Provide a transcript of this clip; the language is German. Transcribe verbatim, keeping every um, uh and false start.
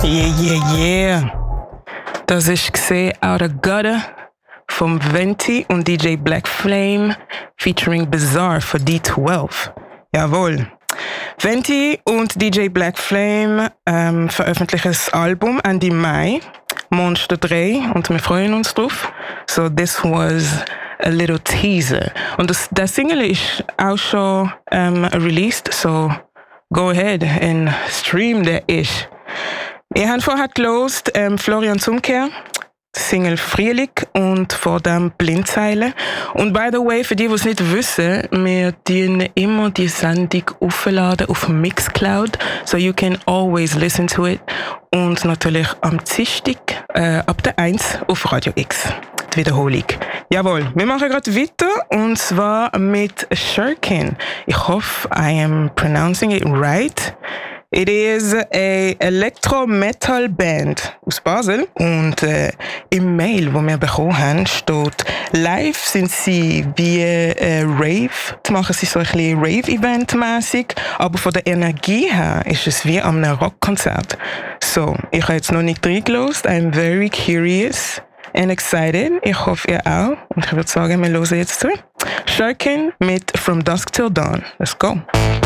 Yeah, yeah, yeah. Das ist gesehen Out of Gutter vom Venti und D J Black Flame featuring Bizarre von D zwölf. Jawohl. Venti und D J Black Flame ähm, veröffentlichen das Album Ende Mai, Monster drei, und wir freuen uns drauf. So this was a little teaser. Und das, der Single ist auch schon ähm, released, so go ahead and stream der ist. Wir haben vorher gelost ähm, Florian Zumkehr, Single Frühling und vor dem Blindzeile. Und by the way, für die, die es nicht wissen, wir tun immer die Sendung aufladen auf Mixcloud, so you can always listen to it. Und natürlich am Dienstag äh, ab der eins auf Radio X. Die Wiederholung. Jawohl, wir machen gerade weiter und zwar mit Shurkin. Ich hoffe, I am pronouncing it right. It is a Electro-Metal-Band aus Basel und äh, im Mail, wo wir bekommen haben, steht, live sind sie wie äh, Rave, das machen sie so ein bisschen Rave-Event-mäßig, aber von der Energie her ist es wie an einem Rockkonzert. So, ich habe jetzt noch nicht reingelassen, I'm very curious and excited. Ich hoffe, ihr auch. Und ich würde sagen, wir hören jetzt zu. Shurkin mit From Dusk Till Dawn. Let's go.